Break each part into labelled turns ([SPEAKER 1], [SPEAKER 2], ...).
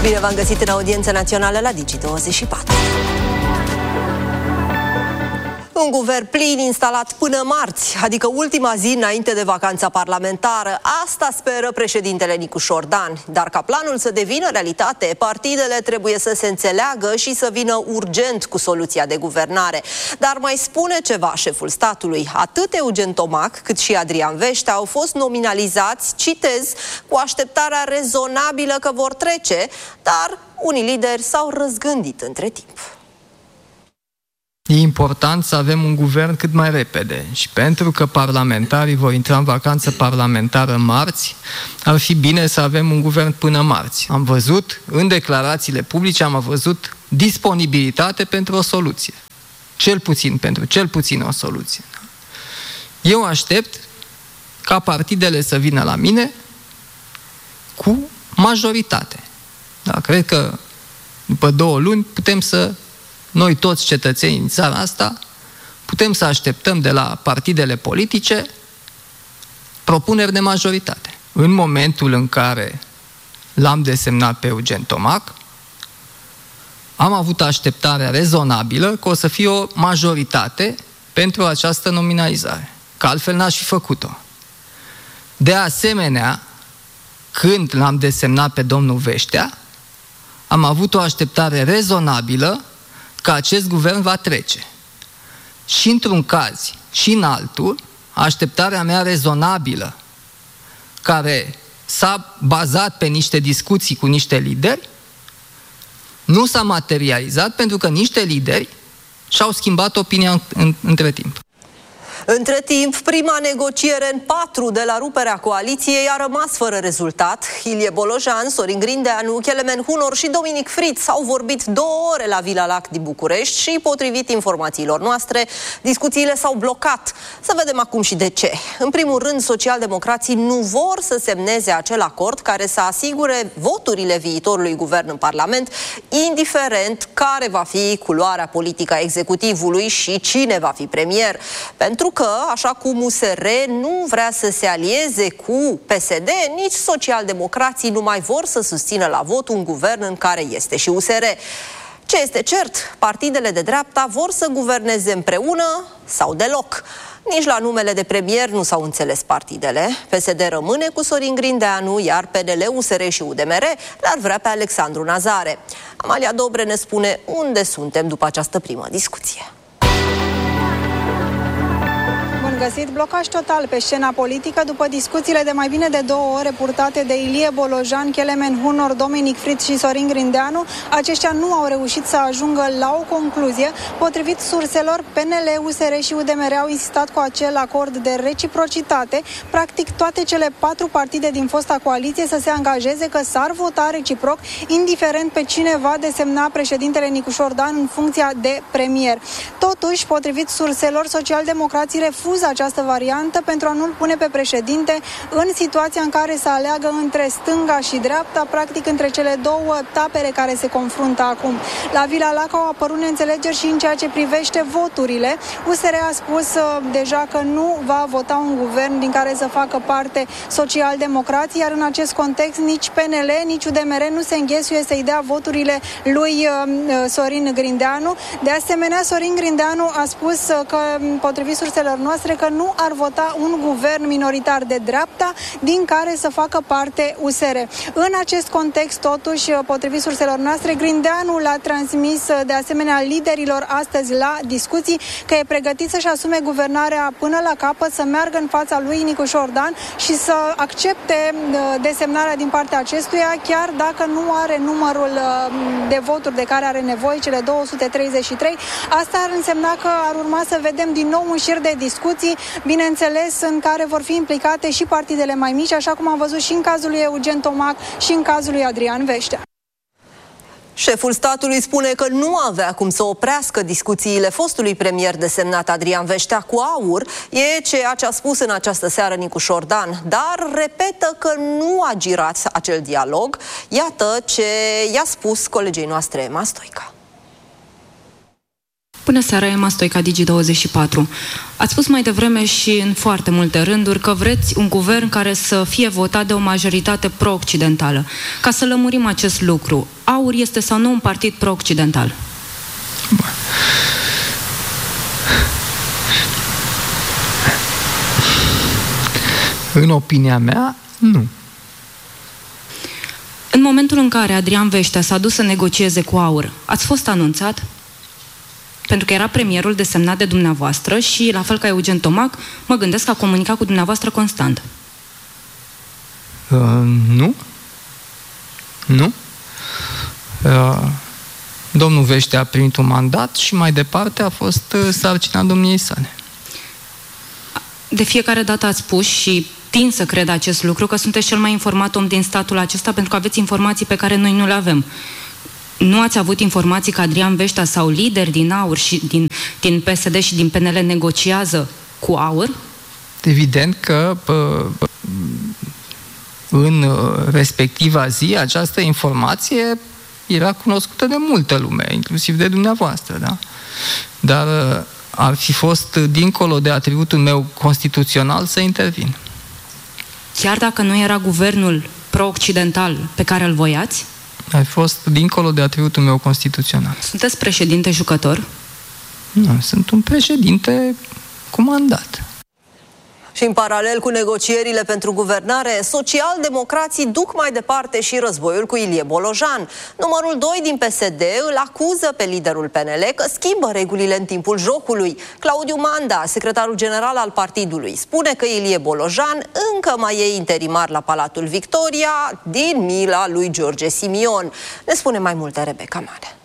[SPEAKER 1] Bine v-am găsit în audiența națională la Digi24. Un guvern plin instalat până marți, adică ultima zi înainte de vacanța parlamentară. Asta speră președintele Nicu Șordan. Dar ca planul să devină realitate, partidele trebuie să se înțeleagă și să vină urgent cu soluția de guvernare. Dar mai spune ceva șeful statului. Atât Eugen Tomac cât și Adrian Veștea au fost nominalizați, citez, cu așteptarea rezonabilă că vor trece, dar unii lideri s-au răzgândit între timp.
[SPEAKER 2] E important să avem un guvern cât mai repede și pentru că parlamentarii vor intra în vacanță parlamentară marți, ar fi bine să avem un guvern până marți. Am văzut în declarațiile publice, am văzut disponibilitate pentru o soluție. Cel puțin o soluție. Eu aștept ca partidele să vină la mine cu majoritate. Da, cred că după 2 luni putem noi toți cetățenii din țara asta, putem să așteptăm de la partidele politice propuneri de majoritate. În momentul în care l-am desemnat pe Eugen Tomac, am avut așteptarea rezonabilă că o să fie o majoritate pentru această nominalizare, că altfel n-aș fi făcut-o. De asemenea, când l-am desemnat pe domnul Veștea, am avut o așteptare rezonabilă că acest guvern va trece. Și într-un caz și în altul, așteptarea mea rezonabilă, care s-a bazat pe niște discuții cu niște lideri, nu s-a materializat pentru că niște lideri și-au schimbat opinia între timp.
[SPEAKER 1] Între timp, prima negociere în 4 de la ruperea coaliției a rămas fără rezultat. Ilie Bolojan, Sorin Grindeanu, Kelemen Hunor și Dominic Fritz au vorbit 2 ore la Villa Lac din București și, potrivit informațiilor noastre, discuțiile s-au blocat. Să vedem acum și de ce. În primul rând, socialdemocrații nu vor să semneze acel acord care să asigure voturile viitorului guvern în Parlament, indiferent care va fi culoarea politică a executivului și cine va fi premier. Pentru că, așa cum USR nu vrea să se alieze cu PSD, nici socialdemocrații nu mai vor să susțină la vot un guvern în care este și USR. Ce este cert? Partidele de dreapta vor să guverneze împreună sau deloc. Nici la numele de premier nu s-au înțeles partidele. PSD rămâne cu Sorin Grindeanu, iar PNL, USR și UDMR l-ar vrea pe Alexandru Nazare. Amalia Dobre ne spune unde suntem după această primă discuție.
[SPEAKER 3] Găsit blocaj total pe scena politică după discuțiile de mai bine de 2 ore purtate de Ilie Bolojan, Kelemen Hunor, Dominic Fritz și Sorin Grindeanu. Aceștia nu au reușit să ajungă la o concluzie. Potrivit surselor, PNL, USR și UDMR au insistat cu acel acord de reciprocitate. Practic, toate cele 4 partide din fosta coaliție să se angajeze că s-ar vota reciproc, indiferent pe cine va desemna președintele Nicu Șordan în funcția de premier. Totuși, potrivit surselor, socialdemocrații refuză această variantă pentru a nu-l pune pe președinte în situația în care să aleagă între stânga și dreapta, practic între cele 2 tabere care se confruntă acum. La Villa Lac au apărut neînțelegeri și în ceea ce privește voturile. USR a spus deja că nu va vota un guvern din care să facă parte socialdemocrații, iar în acest context nici PNL, nici UDMR nu se înghesuie să-i dea voturile lui Sorin Grindeanu. De asemenea, Sorin Grindeanu a spus că, potrivit surselor noastre, că nu ar vota un guvern minoritar de dreapta din care să facă parte USR. În acest context, totuși, potrivit surselor noastre, Grindeanu l-a transmis de asemenea liderilor astăzi la discuții că e pregătit să-și asume guvernarea până la capăt, să meargă în fața lui Nicu Șordan și să accepte desemnarea din partea acestuia, chiar dacă nu are numărul de voturi de care are nevoie, cele 233. Asta ar însemna că ar urma să vedem din nou un șir de discuții, bineînțeles, în care vor fi implicate și partidele mai mici, așa cum am văzut și în cazul lui Eugen Tomac și în cazul lui Adrian Veștea.
[SPEAKER 1] Șeful statului spune că nu avea cum să oprească discuțiile fostului premier desemnat Adrian Veștea cu AUR. E ceea ce a spus în această seară Nicu Șordan, dar repetă că nu a girat acel dialog. Iată ce i-a spus colegei noastre Emma Stoica.
[SPEAKER 4] Bună seara, Emma Stoica, Digi24. Ați spus mai devreme și în foarte multe rânduri că vreți un guvern care să fie votat de o majoritate pro-occidentală. Ca să lămurim acest lucru, AUR este sau nu un partid pro-occidental?
[SPEAKER 2] În opinia mea, nu.
[SPEAKER 4] În momentul în care Adrian Veștea s-a dus să negocieze cu AUR, ați fost anunțat? Pentru că era premierul desemnat de dumneavoastră și, la fel ca Eugen Tomac, mă gândesc că a comunicat cu dumneavoastră constant.
[SPEAKER 2] Nu. Nu. Domnul Veștea a primit un mandat și mai departe a fost sarcina domniei sale.
[SPEAKER 4] De fiecare dată ați spus și tind să cred acest lucru, că sunteți cel mai informat om din statul acesta pentru că aveți informații pe care noi nu le avem. Nu ați avut informații că Adrian Veștea sau lideri din AUR și din PSD și din PNL negociază cu AUR?
[SPEAKER 2] Evident că în respectiva zi această informație era cunoscută de multă lume, inclusiv de dumneavoastră, da? Dar ar fi fost dincolo de atributul meu constituțional să intervin.
[SPEAKER 4] Chiar dacă nu era guvernul pro-occidental pe care îl voiați?
[SPEAKER 2] Ai fost dincolo de atributul meu constituțional.
[SPEAKER 4] Sunteți președinte jucător?
[SPEAKER 2] Nu, sunt un președinte cu mandat.
[SPEAKER 1] Și în paralel cu negocierile pentru guvernare, socialdemocrații duc mai departe și războiul cu Ilie Bolojan. Numărul 2 din PSD îl acuză pe liderul PNL că schimbă regulile în timpul jocului. Claudiu Manda, secretarul general al partidului, spune că Ilie Bolojan încă mai e interimar la Palatul Victoria din mila lui George Simion. Ne spune mai multe Rebecca Male.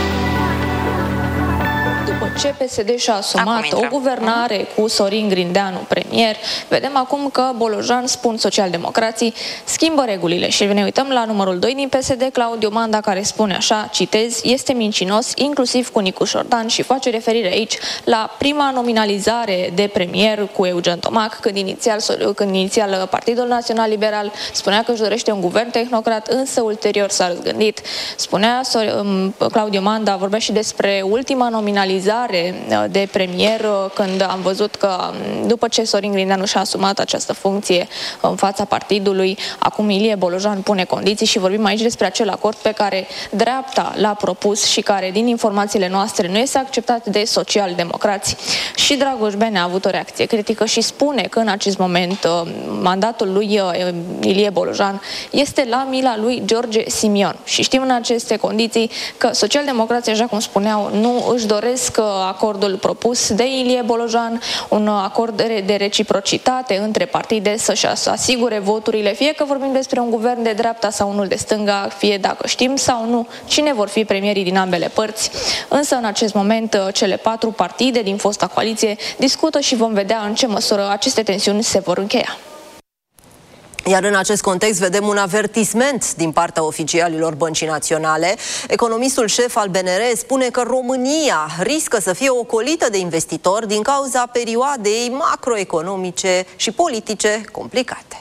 [SPEAKER 5] Ce PSD și-a asumat o guvernare cu Sorin Grindeanu premier, vedem acum că Bolojan, spun socialdemocrații, schimbă regulile și ne uităm la numărul 2 din PSD, Claudiu Manda, care spune așa, citez, este mincinos, inclusiv cu Nicu Șordan, și face referire aici la prima nominalizare de premier cu Eugen Tomac, când inițial Partidul Național Liberal spunea că își dorește un guvern tehnocrat, însă ulterior s-a răzgândit. Spunea Claudiu Manda, vorbea și despre ultima nominalizare de premier, când am văzut că după ce Sorin Grindeanu și-a asumat această funcție în fața partidului, acum Ilie Bolojan pune condiții și vorbim aici despre acel acord pe care dreapta l-a propus și care, din informațiile noastre, nu este acceptat de socialdemocrați. Și Dragoș Bene a avut o reacție critică și spune că în acest moment mandatul lui Ilie Bolojan este la mila lui George Simion. Și știm în aceste condiții că socialdemocrații, așa cum spuneau, nu își doresc acordul propus de Ilie Bolojan, un acord de reciprocitate între partide să-și asigure voturile, fie că vorbim despre un guvern de dreapta sau unul de stânga, fie dacă știm sau nu cine vor fi premierii din ambele părți. Însă în acest moment cele 4 partide din fosta coaliție discută și vom vedea în ce măsură aceste tensiuni se vor încheia.
[SPEAKER 1] Iar în acest context vedem un avertisment din partea oficialilor Băncii Naționale. Economistul șef al BNR spune că România riscă să fie ocolită de investitori din cauza perioadei macroeconomice și politice complicate.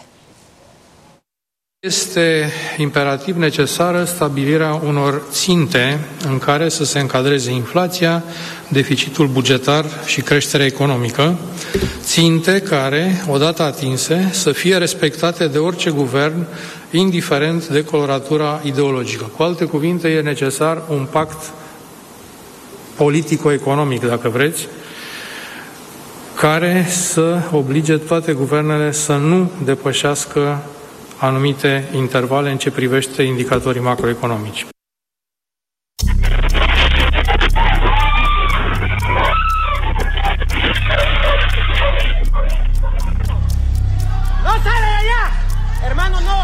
[SPEAKER 6] Este imperativ necesară stabilirea unor ținte în care să se încadreze inflația, deficitul bugetar și creșterea economică, ținte care, odată atinse, să fie respectate de orice guvern, indiferent de coloratura ideologică. Cu alte cuvinte, e necesar un pact politico-economic, dacă vreți, care să oblige toate guvernele să nu depășească anumite intervale în ce privește indicatorii macroeconomici.
[SPEAKER 7] ¡No sale de allá! ¡Hermano, no!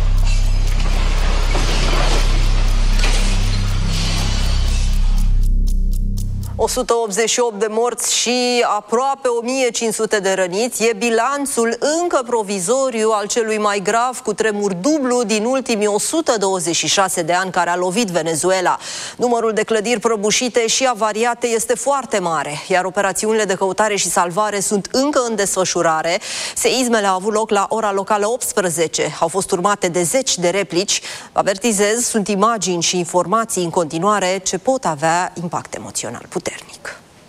[SPEAKER 1] 188 de morți și aproape 1500 de răniți e bilanțul încă provizoriu al celui mai grav cutremur dublu din ultimii 126 de ani care a lovit Venezuela. Numărul de clădiri prăbușite și avariate este foarte mare, iar operațiunile de căutare și salvare sunt încă în desfășurare. Seismele au avut loc la ora locală 18, au fost urmate de zeci de replici. Avertizez, sunt imagini și informații în continuare ce pot avea impact emoțional puternic.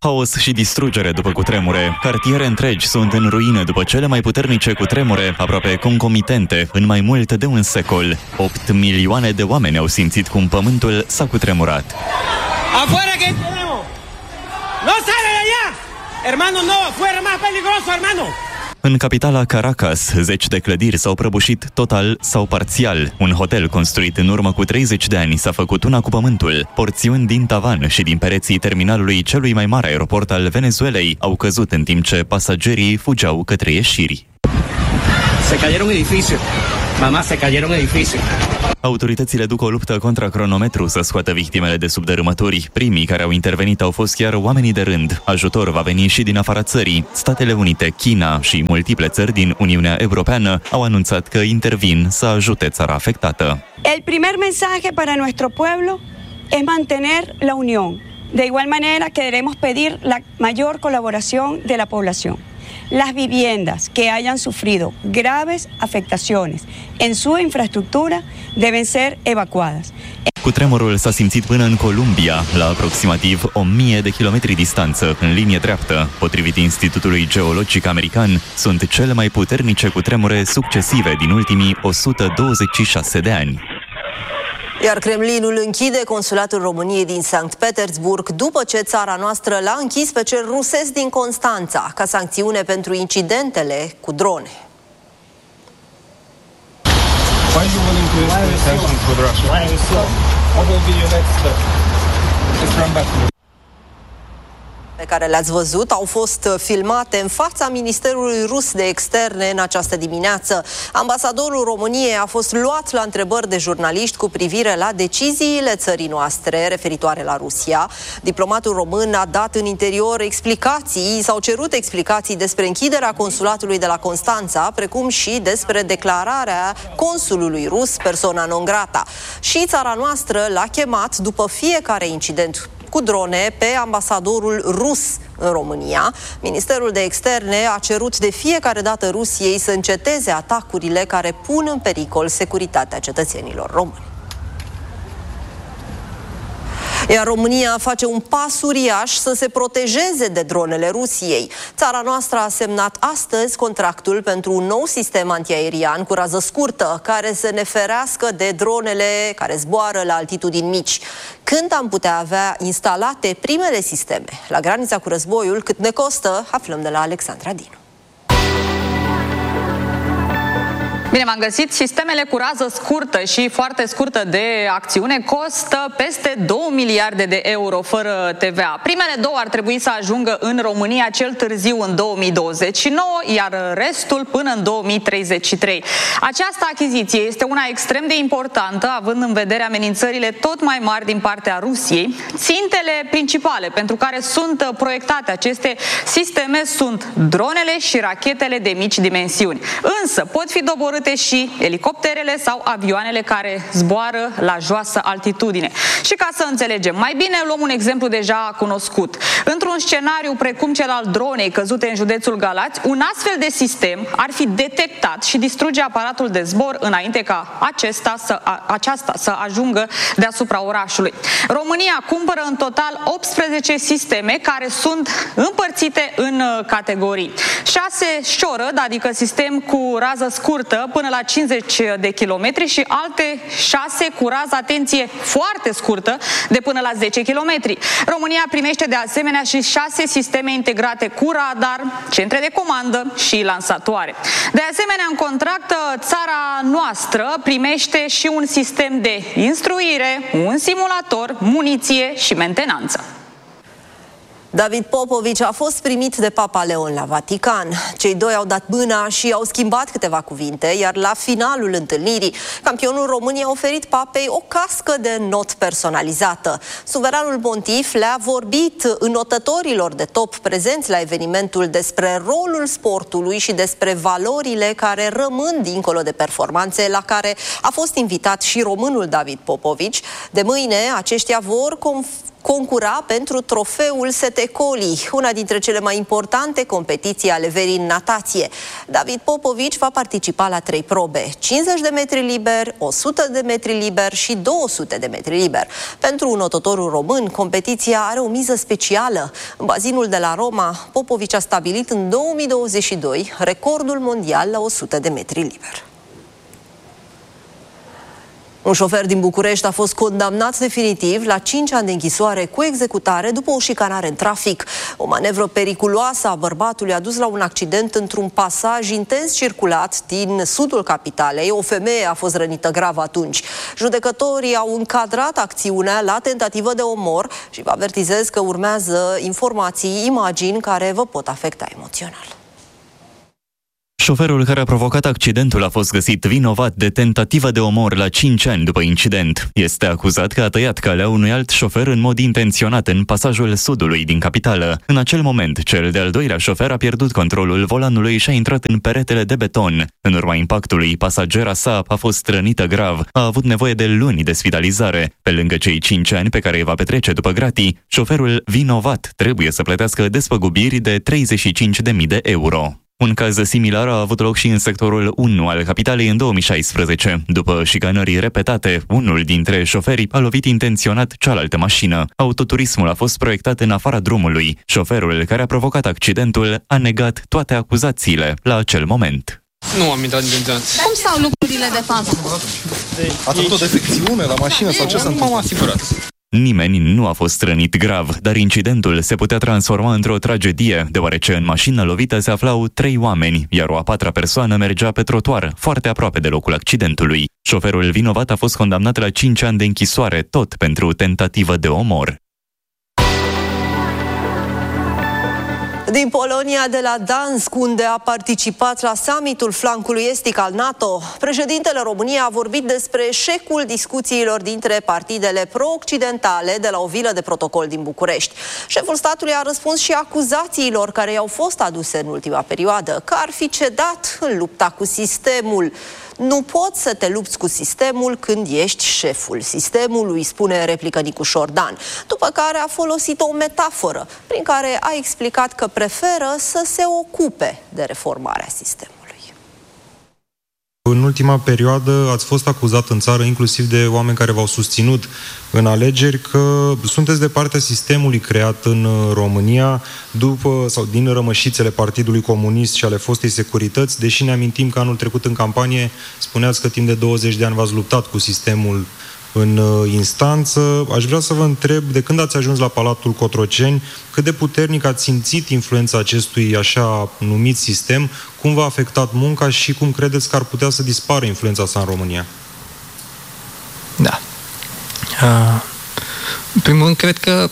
[SPEAKER 8] Haos și distrugere după cutremure. Cartiere întregi sunt în ruine după cele mai puternice cutremure, aproape concomitente, în mai mult de un secol. 8 milioane de oameni au simțit cum pământul s-a cutremurat.
[SPEAKER 7] Afuera que tenemos. No sale de allá. Hermano, no, afuera más peligroso, hermano.
[SPEAKER 8] În capitala Caracas, 10 de clădiri s-au prăbușit total sau parțial. Un hotel construit în urmă cu 30 de ani s-a făcut una cu pământul. Porțiuni din tavan și din pereții terminalului celui mai mare aeroport al Venezuelei au căzut în timp ce pasagerii fugeau către ieșiri.
[SPEAKER 9] Se cayeron edificios. Mamá, se cayeron edificios.
[SPEAKER 8] Autoritățile duc o luptă contra cronometru să scoată victimele de sub dărâmături. Primii care au intervenit au fost chiar oamenii de rând. Ajutor va veni și din afara țării. Statele Unite, China și multiple țări din Uniunea Europeană au anunțat că intervin să ajute țara afectată.
[SPEAKER 10] El primer mensaje para nuestro pueblo es mantener la unión. De igual manera queremos pedir la mayor colaboración de la población. Las viviendas que hayan sufrido graves afectaciones en su infraestructura deben ser evacuadas.
[SPEAKER 8] Cutremurul s-a simțit până în Columbia, la aproximativ 1000 de kilometri distanță, în linie dreaptă. Potrivit Institutului Geologic American, sunt cele mai puternice cutremure succesive din ultimii 126 de ani.
[SPEAKER 1] Iar Kremlinul închide consulatul României din Sankt Petersburg după ce țara noastră l-a închis pe cel rusesc din Constanța, ca sancțiune pentru incidentele cu drone. Pe care le-ați văzut au fost filmate în fața Ministerului Rus de Externe în această dimineață. Ambasadorul României a fost luat la întrebări de jurnaliști cu privire la deciziile țării noastre referitoare la Rusia. Diplomatul român a dat în interior s-au cerut explicații despre închiderea consulatului de la Constanța, precum și despre declararea consulului rus persona non grata. Și țara noastră l-a chemat după fiecare incident cu drone pe ambasadorul rus în România. Ministerul de Externe a cerut de fiecare dată Rusiei să înceteze atacurile care pun în pericol securitatea cetățenilor români. Iar România face un pas uriaș să se protejeze de dronele Rusiei. Țara noastră a semnat astăzi contractul pentru un nou sistem antiaerian cu rază scurtă, care să ne ferească de dronele care zboară la altitudini mici. Când am putea avea instalate primele sisteme la granița cu războiul, cât ne costă, aflăm de la Alexandra Dinu.
[SPEAKER 11] Bine, v-am găsit. Sistemele cu rază scurtă și foarte scurtă de acțiune costă peste 2 miliarde de euro fără TVA. Primele două ar trebui să ajungă în România cel târziu în 2029, iar restul până în 2033. Această achiziție este una extrem de importantă, având în vedere amenințările tot mai mari din partea Rusiei. Țintele principale pentru care sunt proiectate aceste sisteme sunt dronele și rachetele de mici dimensiuni. Însă pot fi doborâte și elicopterele sau avioanele care zboară la joasă altitudine. Și ca să înțelegem mai bine, luăm un exemplu deja cunoscut. Într-un scenariu precum cel al dronei căzute în județul Galați, un astfel de sistem ar fi detectat și distruge aparatul de zbor înainte ca aceasta să ajungă deasupra orașului. România cumpără în total 18 sisteme care sunt împărțite în categorii. 6 Shorad, adică sistem cu rază scurtă până la 50 de kilometri, și alte 6 cu rază, atenție, foarte scurtă, de până la 10 kilometri. România primește de asemenea și 6 sisteme integrate cu radar, centre de comandă și lansatoare. De asemenea, în contract, țara noastră primește și un sistem de instruire, un simulator, muniție și mentenanță.
[SPEAKER 1] David Popovici a fost primit de Papa Leon la Vatican. Cei doi au dat mâna și au schimbat câteva cuvinte, iar la finalul întâlnirii, campionul României a oferit papei o cască de not personalizată. Suveranul pontif le-a vorbit înotătorilor de top prezenți la evenimentul despre rolul sportului și despre valorile care rămân dincolo de performanțe, la care a fost invitat și românul David Popovici. De mâine, aceștia vor concura pentru trofeul Setecoli, una dintre cele mai importante competiții ale verii în natație. David Popovici va participa la 3 probe: 50 de metri liber, 100 de metri liber și 200 de metri liber. Pentru nototorul român, competiția are o miză specială. În bazinul de la Roma, Popovici a stabilit în 2022 recordul mondial la 100 de metri liber. Un șofer din București a fost condamnat definitiv la 5 ani de închisoare cu executare după o șicanare în trafic. O manevră periculoasă a bărbatului a dus la un accident într-un pasaj intens circulat din sudul capitalei. O femeie a fost rănită grav atunci. Judecătorii au încadrat acțiunea la tentativă de omor și vă avertizez că urmează informații, imagini care vă pot afecta emoțional.
[SPEAKER 8] Șoferul care a provocat accidentul a fost găsit vinovat de tentativă de omor la 5 ani după incident. Este acuzat că a tăiat calea unui alt șofer în mod intenționat în pasajul sudului din capitală. În acel moment, cel de-al doilea șofer a pierdut controlul volanului și a intrat în peretele de beton. În urma impactului, pasagera sa a fost rănită grav. A avut nevoie de luni de spitalizare. Pe lângă cei 5 ani pe care îi va petrece după gratii, șoferul vinovat trebuie să plătească despăgubiri de 35.000 de euro. Un caz similar a avut loc și în sectorul 1 al capitalei în 2016. După șicanări repetate, unul dintre șoferi a lovit intenționat cealaltă mașină. Autoturismul a fost proiectat în afara drumului. Șoferul care a provocat accidentul a negat toate acuzațiile la acel moment.
[SPEAKER 12] Nu am intrat intenționat.
[SPEAKER 13] Cum stau lucrurile de fapt?
[SPEAKER 12] Ați avut o defecțiune la mașină sau ce s-a întâmplat? Nu m-am asigurat.
[SPEAKER 8] Nimeni nu a fost rănit grav, dar incidentul se putea transforma într-o tragedie, deoarece în mașina lovită se aflau 3 oameni, iar o a 4-a persoană mergea pe trotuar, foarte aproape de locul accidentului. Șoferul vinovat a fost condamnat la 5 ani de închisoare, tot pentru tentativă de omor.
[SPEAKER 1] Din Polonia, de la Dansk, unde a participat la summitul flancului estic al NATO, președintele României a vorbit despre eșecul discuțiilor dintre partidele pro-occidentale de la o vilă de protocol din București. Șeful statului a răspuns și acuzațiilor care i-au fost aduse în ultima perioadă, că ar fi cedat în lupta cu sistemul. Nu poți să te lupți cu sistemul când ești șeful sistemului, spune în replică Nicu Șordan, după care a folosit o metaforă prin care a explicat că preferă să se ocupe de reformarea sistemului.
[SPEAKER 14] În ultima perioadă ați fost acuzat în țară, inclusiv de oameni care v-au susținut în alegeri, că sunteți de partea sistemului creat în România după sau din rămășițele Partidului Comunist și ale fostei securități, deși ne amintim că anul trecut în campanie spuneați că timp de 20 de ani v-ați luptat cu sistemul în instanță. Aș vrea să vă întreb, de când ați ajuns la Palatul Cotroceni, cât de puternic ați simțit influența acestui așa numit sistem, cum v-a afectat munca și cum credeți că ar putea să dispară influența sa în România?
[SPEAKER 2] Da. În primul rând, cred că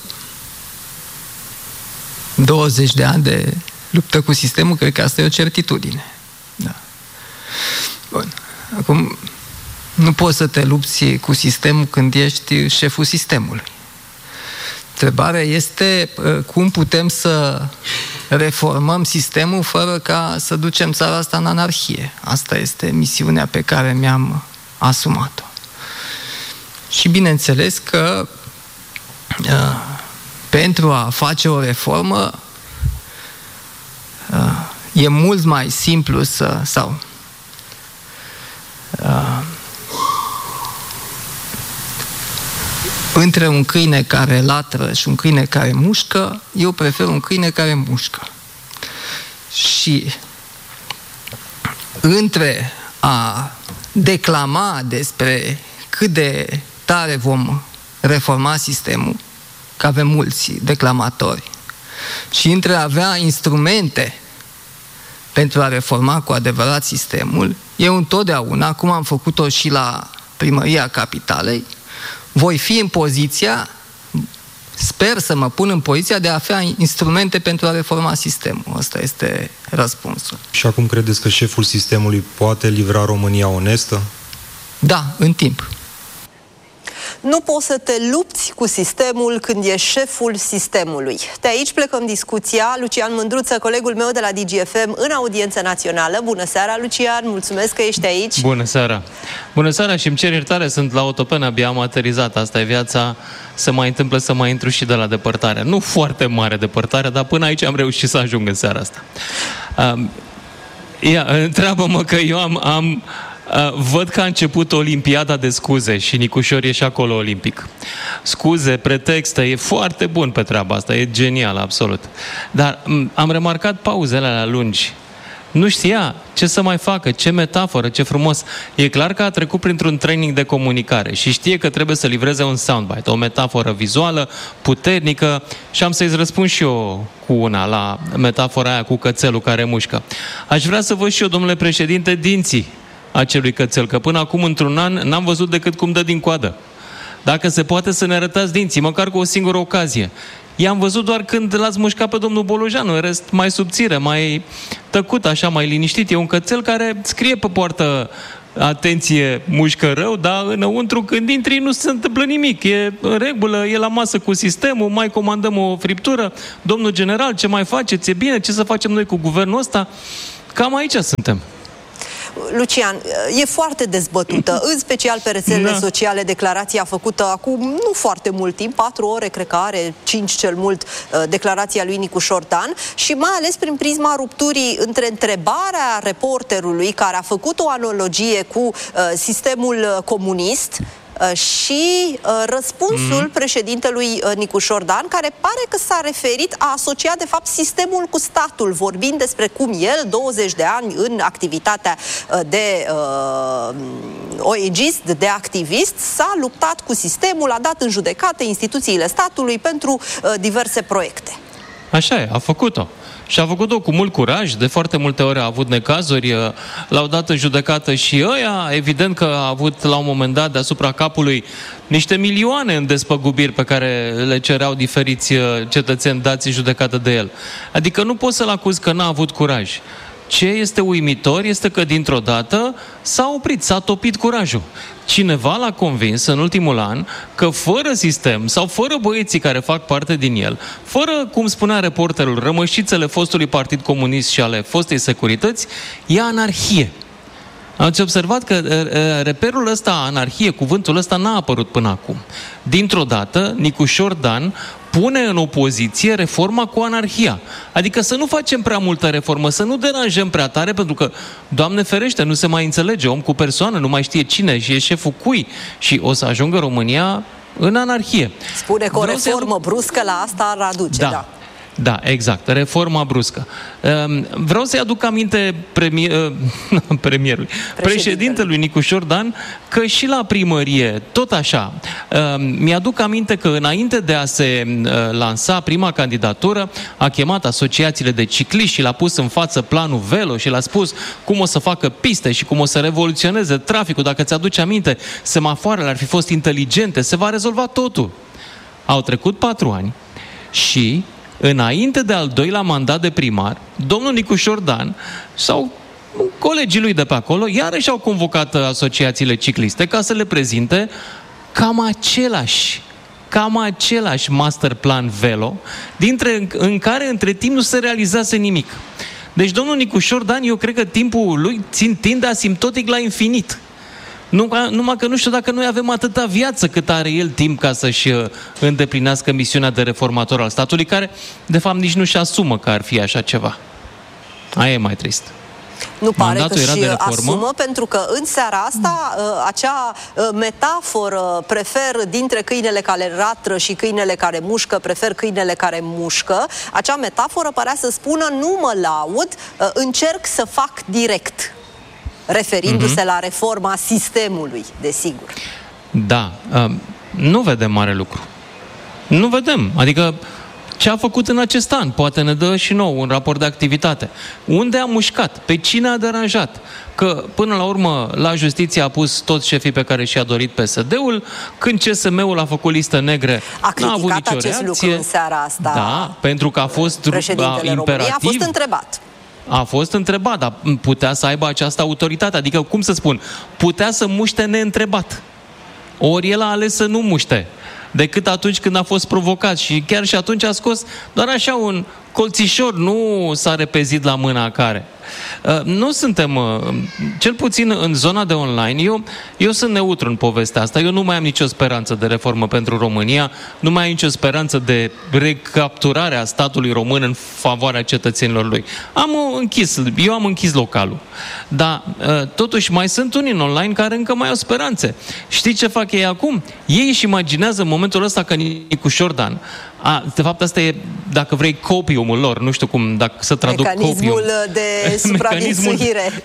[SPEAKER 2] 20 de ani de luptă cu sistemul, cred că asta e o certitudine. Da. Bun. Acum, nu poți să te lupți cu sistemul când ești șeful sistemului. Întrebarea este cum putem să reformăm sistemul fără ca să ducem țara asta în anarhie. Asta este misiunea pe care mi-am asumat-o. Și bineînțeles că pentru a face o reformă e mult mai simplu între un câine care latră și un câine care mușcă, eu prefer un câine care mușcă. Și între a declama despre cât de tare vom reforma sistemul, că avem mulți declamatori, și între a avea instrumente pentru a reforma cu adevărat sistemul, eu întotdeauna, cum am făcut-o și la Primăria Capitalei, voi fi în poziția, sper să mă pun în poziția de a avea instrumente pentru a reforma sistemul. Ăsta este răspunsul.
[SPEAKER 14] Și acum credeți că șeful sistemului poate livra România onestă?
[SPEAKER 2] Da, în timp.
[SPEAKER 1] Nu poți să te lupți cu sistemul când e șeful sistemului. De aici plecăm discuția. Lucian Mândruță, colegul meu de la DGFM în audiență națională. Bună seara, Lucian, mulțumesc că ești aici.
[SPEAKER 15] Bună seara. Bună seara și îmi cer iertare, sunt la autopen, abia am aterizat. Asta e viața, se mai întâmplă să mai intru și de la depărtare. Nu foarte mare depărtare, dar până aici am reușit să ajung în seara asta. Întreabă-mă că eu văd că a început Olimpiada de scuze și Nicușor e și acolo olimpic. Scuze, pretexte, e foarte bun pe treaba asta, e genial, absolut. Dar am remarcat pauzele alea lungi. Nu știa ce să mai facă, ce metaforă, ce frumos. E clar că a trecut printr-un training de comunicare și știe că trebuie să livreze un soundbite, o metaforă vizuală, puternică, și am să-i răspund și eu cu una la metafora aia cu cățelul care mușcă. Aș vrea să văd și eu, domnule președinte, dinții acelui cățel, că până acum, într-un an, n-am văzut decât cum dă din coadă. Dacă se poate să ne arătați dinții, măcar cu o singură ocazie. I-am văzut doar când l-ați mușcat pe domnul Bolojan, în rest mai subțire, mai tăcut, așa, mai liniștit. E un cățel care scrie pe poartă: atenție, mușcă rău, dar înăuntru, când intri, nu se întâmplă nimic. E în regulă, e la masă cu sistemul, mai comandăm o friptură. Domnul general, ce mai faceți? E bine? Ce să facem noi cu guvernul ăsta? Cam aici suntem.
[SPEAKER 1] Lucian, e foarte dezbătută, în special pe rețelele sociale, declarația făcută acum nu foarte mult timp, 4 ore, cred că are 5 cel mult, declarația lui Nicușor Dan, și mai ales prin prisma rupturii între întrebarea reporterului, care a făcut o analogie cu sistemul comunist, și răspunsul președintelui Nicușor Dan, care pare că s-a referit, a asociat de fapt sistemul cu statul, vorbind despre cum el, 20 de ani în activitatea de ONG-ist, de activist, s-a luptat cu sistemul, a dat în judecată instituțiile statului pentru diverse proiecte.
[SPEAKER 15] Așa e, a făcut-o. Și a făcut-o cu mult curaj, de foarte multe ori a avut necazuri, l-au dat în judecată și ăia, evident că a avut la un moment dat deasupra capului niște milioane în despăgubiri pe care le cereau diferiți cetățeni dați în judecată de el. Adică nu poți să-l acuzi că n-a avut curaj. Ce este uimitor este că dintr-o dată s-a oprit, s-a topit curajul. Cineva l-a convins în ultimul an că fără sistem sau fără băieții care fac parte din el, fără, cum spunea reporterul, rămășițele fostului Partid Comunist și ale fostei securități, e anarhie. Ați observat că reperul ăsta, anarhie, cuvântul ăsta n-a apărut până acum. Dintr-o dată, Nicușor Dan pune în opoziție reforma cu anarhia. Adică să nu facem prea multă reformă, să nu deranjăm prea tare, pentru că, Doamne ferește, nu se mai înțelege om cu persoană, nu mai știe cine și e șeful cui, și o să ajungă România în anarhie.
[SPEAKER 1] Spune că o reformă bruscă la asta ar aduce, da.
[SPEAKER 15] Da, exact. Reforma bruscă. Vreau să-i aduc aminte președintelui Nicușor Dan că și la primărie, tot așa, mi-aduc aminte că înainte de a se lansa prima candidatură, a chemat asociațiile de cicliști și l-a pus în față planul Velo și l-a spus cum o să facă piste și cum o să revoluționeze traficul. Dacă ți-aduci aminte, semafoarele ar fi fost inteligente, se va rezolva totul. Au trecut 4 ani și înainte de al doilea mandat de primar, domnul Nicușor Dan sau colegii lui de pe acolo iarăși au convocat asociațiile cicliste ca să le prezinte cam același master plan Velo, în care între timp nu se realizase nimic. Deci domnul Nicușor Dan, eu cred că timpul lui tinde asimptotic la infinit. Numai că nu știu dacă noi avem atâta viață cât are el timp ca să-și îndeplinească misiunea de reformator al statului, care, de fapt, nici nu-și asumă că ar fi așa ceva. Aia e mai trist.
[SPEAKER 1] Nu pare că și asumă, pentru că în seara asta acea metaforă, prefer dintre câinele care ratră și câinele care mușcă, prefer câinele care mușcă, acea metaforă părea să spună: nu mă laud, încerc să fac direct. Referindu-se la reforma sistemului, desigur.
[SPEAKER 15] Da, nu vedem mare lucru. Nu vedem. Adică ce a făcut în acest an? Poate ne dă și nou un raport de activitate. Unde a mușcat? Pe cine a deranjat? Că până la urmă la justiție a pus toți șefii pe care și-a dorit PSD-ul. Când CSM-ul a făcut listă negre, n-a avut nicio reacție.
[SPEAKER 1] Lucru în seara asta.
[SPEAKER 15] Da, pentru că a fost imperativ.
[SPEAKER 1] A fost întrebat.
[SPEAKER 15] A fost întrebat, dar putea să aibă această autoritate. Adică, cum să spun, putea să muște neîntrebat. ori el a ales să nu muște decât atunci când a fost provocat și chiar și atunci a scos doar așa un colțișor, nu s-a repezit la mâna care. Nu suntem, cel puțin în zona de online, eu sunt neutru în povestea asta, eu nu mai am nicio speranță de reformă pentru România, nu mai am nicio speranță de recapturare a statului român în favoarea cetățenilor lui. Eu am închis localul. Dar totuși mai sunt unii în online care încă mai au speranțe. Știi ce fac ei acum? Ei își imaginează în momentul ăsta că Nicușor Dan, de fapt asta e, dacă vrei, copiumul lor, nu știu cum, dacă să traduc
[SPEAKER 1] mecanismul de supraviețuire.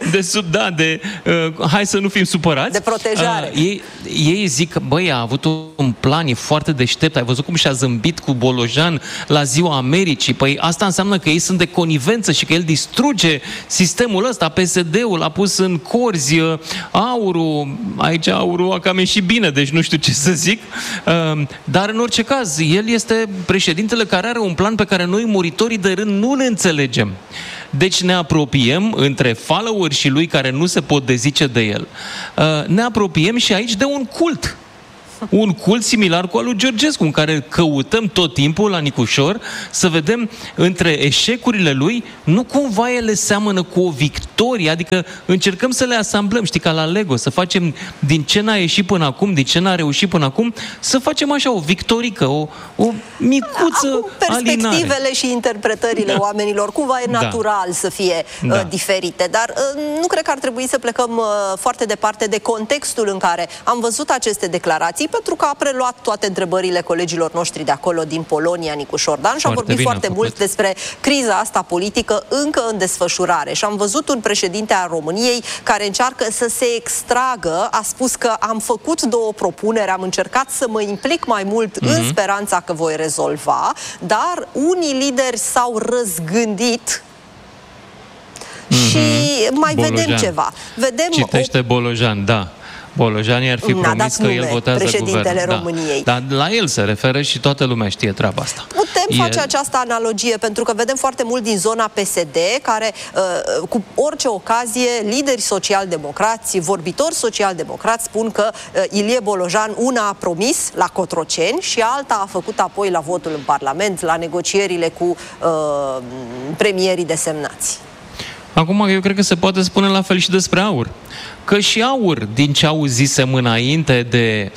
[SPEAKER 15] Hai să nu fim supărați.
[SPEAKER 1] De protejare.
[SPEAKER 15] Ei zic că, băi, a avut un plan, e foarte deștept, ai văzut cum și-a zâmbit cu Bolojan la Ziua Americii. Păi asta înseamnă că ei sunt de conivență și că el distruge sistemul ăsta. PSD-ul a pus în corzi aurul, aici aurul a cam ieșit bine, deci nu știu ce să zic, dar în orice caz, el este președintele care are un plan pe care noi, muritorii de rând, nu ne înțelegem. Deci ne apropiem, între followeri și lui care nu se pot dezice de el, ne apropiem și aici de un cult. Un cult similar cu al lui Georgescu, în care căutăm tot timpul la Nicușor să vedem între eșecurile lui, nu cumva ele seamănă cu o victorie, adică încercăm să le asamblăm, știi, ca la Lego, să facem din ce n-a ieșit până acum, din ce n-a reușit până acum, să facem așa o victorică, o micuță
[SPEAKER 1] acum, perspectivele
[SPEAKER 15] alinare.
[SPEAKER 1] Și interpretările oamenilor, cumva e natural să fie diferite, dar nu cred că ar trebui să plecăm foarte departe de contextul în care am văzut aceste declarații, pentru că a preluat toate întrebările colegilor noștri de acolo din Polonia, Nicușor Dan, și a vorbit foarte mult despre criza asta politică încă în desfășurare. Și am văzut un președinte al României care încearcă să se extragă, a spus că am făcut 2 propuneri, am încercat să mă implic mai mult în speranța că voi rezolva, dar unii lideri s-au răzgândit și mai vedem ceva.
[SPEAKER 15] Citește Bolojan, da. Bolojani ar fi promis că el votează
[SPEAKER 1] președintele României.
[SPEAKER 15] Dar la el se referă și toată lumea știe treaba asta.
[SPEAKER 1] Putem face această analogie, pentru că vedem foarte mult din zona PSD, care cu orice ocazie, lideri social-democrați, vorbitori social-democrați spun că Ilie Bolojan una a promis la Cotroceni și alta a făcut apoi la votul în Parlament, la negocierile cu premierii desemnați.
[SPEAKER 15] Acum, eu cred că se poate spune la fel și despre AUR. Că și AUR, din ce auzisem înainte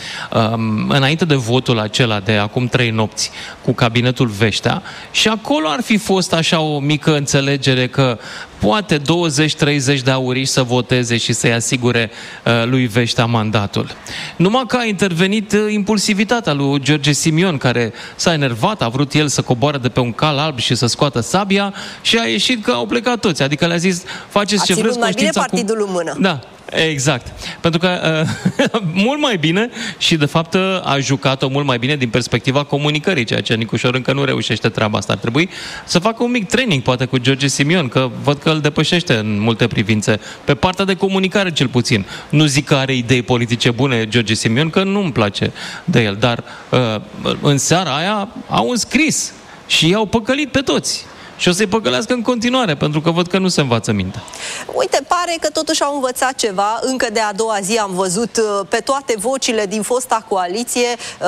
[SPEAKER 15] de votul acela de acum 3 nopți cu cabinetul Veștea, și acolo ar fi fost așa o mică înțelegere că poate 20-30 de auriști să voteze și să-i asigure lui Veștea mandatul. Numai că a intervenit impulsivitatea lui George Simion, care s-a enervat, a vrut el să coboare de pe un cal alb și să scoată sabia și a ieșit că au plecat toți. Adică le-a zis, faceți ce vreți,
[SPEAKER 1] mai bine partidul în mână.
[SPEAKER 15] Da. Exact. Pentru că mult mai bine și de fapt a jucat-o mult mai bine din perspectiva comunicării, ceea ce Nicușor încă nu reușește treaba asta. Ar trebui să facă un mic training poate cu George Simion, că văd că îl depășește în multe privințe, pe partea de comunicare cel puțin. Nu zic că are idei politice bune George Simion, că nu-mi place de el, dar în seara aia au înscris și i-au păcălit pe toți. Și o să-i păcălească în continuare, pentru că văd că nu se învață mintea.
[SPEAKER 1] Uite, pare că totuși au învățat ceva. Încă de a doua zi am văzut pe toate vocile din fosta coaliție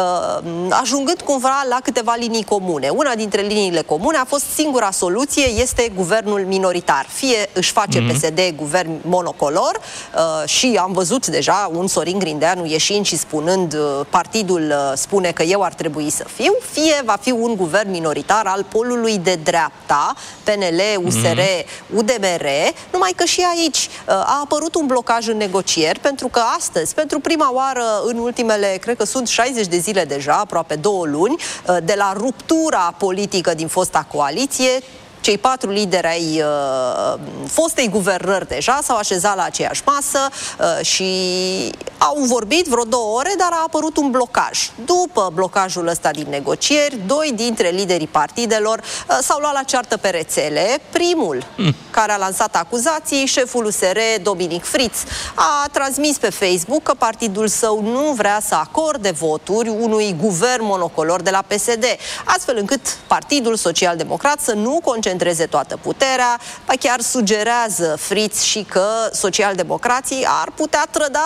[SPEAKER 1] ajungând cumva la câteva linii comune. Una dintre liniile comune a fost singura soluție, este guvernul minoritar. Fie își face PSD guvern monocolor și am văzut deja un Sorin Grindeanu ieșind și spunând, partidul spune că eu ar trebui să fiu, fie va fi un guvern minoritar al polului de dreapta, PNL, USR, UDMR, numai că și aici a apărut un blocaj în negocieri, pentru că astăzi, pentru prima oară în ultimele, cred că sunt 60 de zile deja, aproape 2 luni, de la ruptura politică din fosta coaliție, cei 4 lideri ai fostei guvernări deja s-au așezat la aceeași masă și au vorbit vreo 2 ore, dar a apărut un blocaj. După blocajul ăsta din negocieri, 2 dintre liderii partidelor s-au luat la ceartă pe rețele. Primul, care a lansat acuzații, șeful USR, Dominic Fritz, a transmis pe Facebook că partidul său nu vrea să acorde voturi unui guvern monocolor de la PSD, astfel încât Partidul Social-Democrat să nu concentreze toată puterea, ba chiar sugerează Fritz și că socialdemocrații ar putea trăda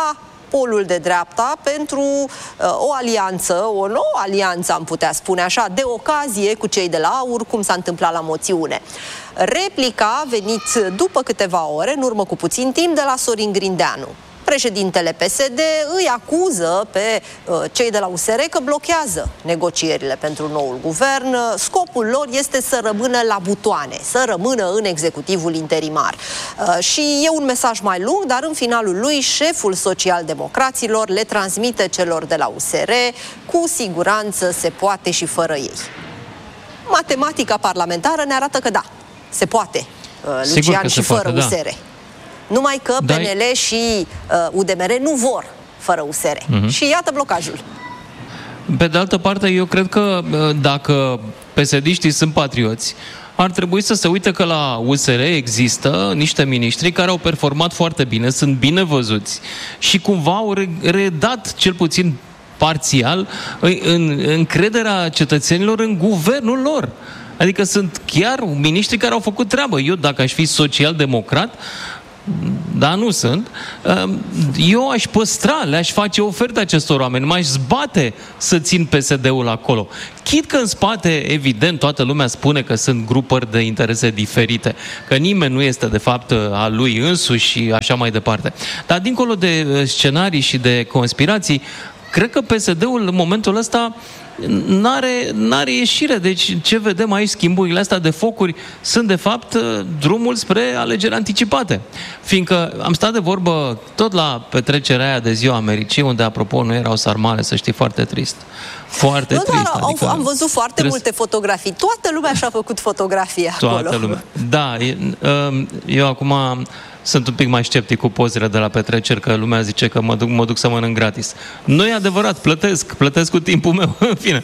[SPEAKER 1] polul de dreapta pentru o alianță, o nouă alianță, am putea spune așa, de ocazie cu cei de la AUR, cum s-a întâmplat la moțiune. Replica a venit după câteva ore, în urmă cu puțin timp, de la Sorin Grindeanu. Președintele PSD îi acuză pe cei de la USR că blochează negocierile pentru noul guvern. Scopul lor este să rămână la butoane, să rămână în executivul interimar. Și e un mesaj mai lung, dar în finalul lui șeful social-democraților le transmite celor de la USR: cu siguranță se poate și fără ei. Matematica parlamentară ne arată că da, se poate, Lucian, și fără USR. Numai că PNL și UDMR nu vor fără USR. Și iată blocajul.
[SPEAKER 15] Pe de altă parte, eu cred că dacă PSD-știi sunt patrioți, ar trebui să se uite că la USR există niște miniștri care au performat foarte bine, sunt bine văzuți și cumva au redat, cel puțin parțial, încrederea cetățenilor în guvernul lor. Adică sunt chiar miniștri care au făcut treabă. Eu, dacă aș fi social-democrat, dar nu sunt, eu aș păstra, le-aș face ofertă acestor oameni, m-aș zbate să țin PSD-ul acolo. Chit că în spate, evident, toată lumea spune că sunt grupări de interese diferite, că nimeni nu este de fapt al lui însuși și așa mai departe. Dar dincolo de scenarii și de conspirații, cred că PSD-ul în momentul ăsta n-are ieșire. Deci ce vedem aici, schimburile astea de focuri, sunt de fapt drumul spre alegeri anticipate. Fiindcă am stat de vorbă tot la petrecerea aia de Ziua Americii, unde, apropo, nu erau sarmale, să știi, foarte trist. Foarte trist.
[SPEAKER 1] Adică am văzut foarte multe fotografii. Toată lumea și-a făcut fotografie acolo.
[SPEAKER 15] Toată lumea. Da, eu acum sunt un pic mai sceptic cu pozele de la petreceri, că lumea zice că mă duc să mănânc gratis. Nu e adevărat, plătesc cu timpul meu. În fine.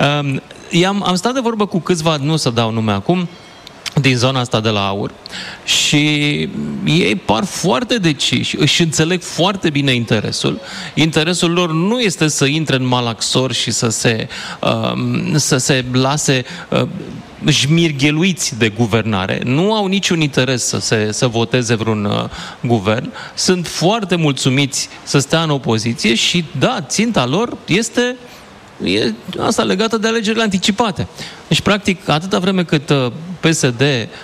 [SPEAKER 15] Am stat de vorbă cu câțiva, nu să dau nume acum, din zona asta de la AUR, și ei par foarte deciși, își înțeleg foarte bine interesul. Interesul lor nu este să intre în malaxor și să se lase șmirgheluiți de guvernare. Nu au niciun interes să voteze vreun guvern. Sunt foarte mulțumiți să stea în opoziție și, da, ținta lor e asta legată de alegerile anticipate. Deci, practic, atâta vreme cât PSD,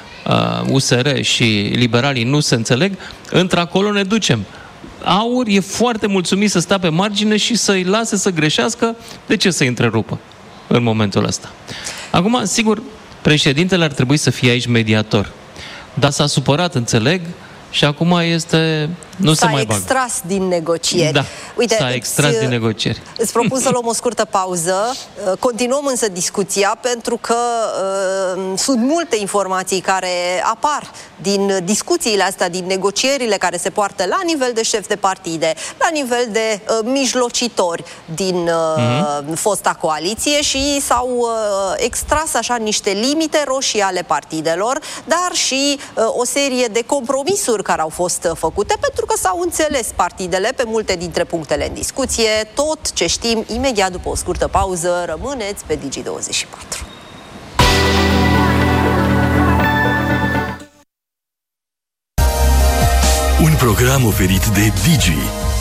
[SPEAKER 15] USR și liberalii nu se înțeleg, într-acolo ne ducem. AUR e foarte mulțumit să stea pe margine și să-i lase să greșească. De ce să-i întrerupă în momentul ăsta? Acum, sigur, președintele ar trebui să fie aici mediator. Dar s-a supărat, înțeleg, și acum nu se mai bagă.
[SPEAKER 1] S-a extras din negocieri.
[SPEAKER 15] Da, uite, s-a extras din negocieri.
[SPEAKER 1] Îți propun să luăm o scurtă pauză. Continuăm însă discuția, pentru că sunt multe informații care apar din discuțiile astea, din negocierile care se poartă la nivel de șef de partide, la nivel de mijlocitori din fosta coaliție, și s-au extras așa niște limite roșii ale partidelor, dar și o serie de compromisuri care au fost făcute, pentru că s-au înțeles partidele pe multe dintre punctele în discuție. Tot ce știm imediat după o scurtă pauză. Rămâneți pe Digi24.
[SPEAKER 16] Un program oferit de Digi,